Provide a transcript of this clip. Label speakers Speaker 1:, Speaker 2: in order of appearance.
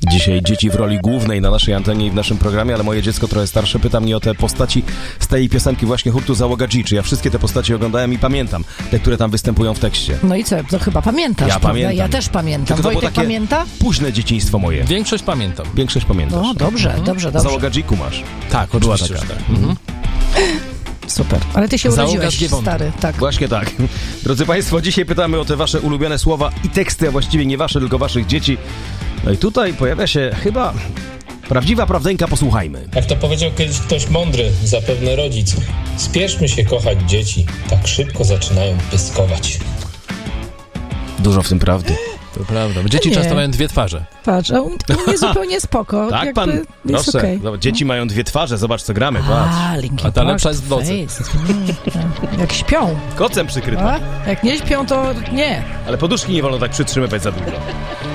Speaker 1: Dzisiaj dzieci w roli głównej na naszej antenie i w naszym programie, ale moje dziecko trochę starsze pyta mnie o te postaci z tej piosenki właśnie hurtu Załoga G. Czy ja wszystkie te postaci oglądałem i pamiętam, te, które tam występują w tekście.
Speaker 2: No i co, to chyba pamiętasz,
Speaker 1: Ja pamiętam.
Speaker 2: Ja też pamiętam.
Speaker 1: Tylko to było
Speaker 2: Wojtek
Speaker 1: takie
Speaker 2: pamięta?
Speaker 1: późne dzieciństwo moje.
Speaker 3: Większość pamiętam.
Speaker 1: Większość pamiętasz.
Speaker 2: No, dobrze.
Speaker 1: Załoga G masz.
Speaker 3: Tak,
Speaker 1: Była
Speaker 3: oczywiście,
Speaker 1: taka.
Speaker 3: że tak. Mhm.
Speaker 2: Super. Ale ty się
Speaker 3: Załoga
Speaker 2: urodziłeś,
Speaker 3: z Giewonty.
Speaker 2: stary. Tak.
Speaker 1: Właśnie tak. Drodzy Państwo, dzisiaj pytamy o te wasze ulubione słowa i teksty, a właściwie nie wasze, tylko waszych dzieci. No i tutaj pojawia się chyba prawdziwa prawdęka, posłuchajmy.
Speaker 4: Jak to powiedział kiedyś ktoś mądry, zapewne rodzic. Spieszmy się kochać dzieci, tak szybko zaczynają pyskować.
Speaker 1: Dużo w tym prawdy.
Speaker 3: To prawda. Bo dzieci
Speaker 2: Nie.
Speaker 3: często mają dwie twarze.
Speaker 2: Patrz, a u mnie zupełnie spoko.
Speaker 1: Tak,
Speaker 2: jakby
Speaker 1: pan,
Speaker 2: jest
Speaker 1: proszę.
Speaker 2: okej.
Speaker 1: Zobacz, dzieci mają dwie twarze, zobacz co gramy, patrz.
Speaker 2: Linkin
Speaker 3: A ta
Speaker 2: Park
Speaker 3: lepsza jest w nocy.
Speaker 2: Face. Jak śpią.
Speaker 1: Kocem przykryta.
Speaker 2: A? Jak nie śpią, to nie.
Speaker 1: Ale poduszki nie wolno tak przytrzymywać za długo.